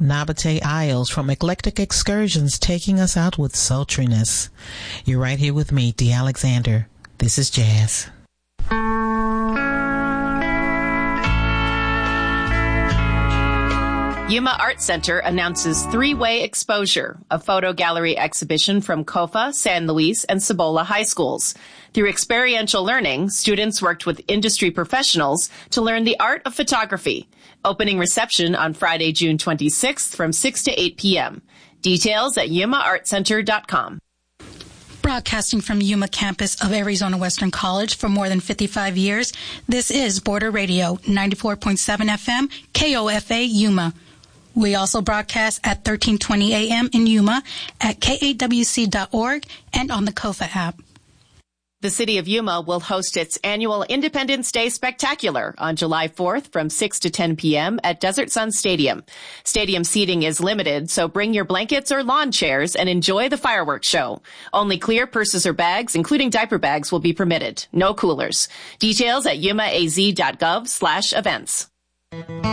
Nabate Isles from Eclectic Excursions, taking us out with sultriness. You're right here with me, Dee Alexander. This is Jazz. Yuma Art Center announces Three-Way Exposure, a photo gallery exhibition from COFA, San Luis, and Cibola high schools. Through experiential learning, students worked with industry professionals to learn the art of photography. Opening reception on Friday, June 26th from 6 to 8 p.m. Details at yumaartcenter.com. Broadcasting from Yuma campus of Arizona Western College for more than 55 years, this is Border Radio, 94.7 FM, KOFA Yuma. We also broadcast at 1320 a.m. in Yuma, at kawc.org, and on the KOFA app. The city of Yuma will host its annual Independence Day Spectacular on July 4th from 6 to 10 p.m. at Desert Sun Stadium. Stadium seating is limited, so bring your blankets or lawn chairs and enjoy the fireworks show. Only clear purses or bags, including diaper bags, will be permitted. No coolers. Details at yumaaz.gov/events.